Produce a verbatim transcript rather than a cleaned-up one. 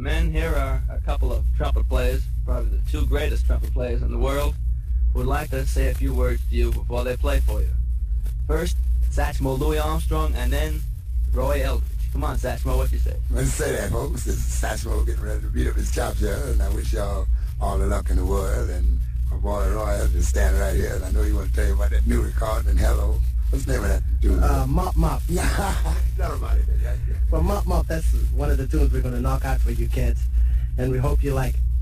men, here are a couple of trumpet players, probably the two greatest trumpet players in the world, who would like to say a few words to you before they play for you. First, Satchmo Louis Armstrong, and then Roy Eldridge. Come on, Satchmo, what you say? Let's say that, folks. This is Satchmo getting ready to beat up his chops here, and I wish y'all all the luck in the world. And my boy Roy Eldridge is standing right here, and I know he want to tell you about that new recording, Hello. What's the name of that tune? Uh, Mop Mop. Tell about it. Yeah, yeah. Well, Mop Mop, that's one of the tunes we're going to knock out for you kids, and we hope you like it.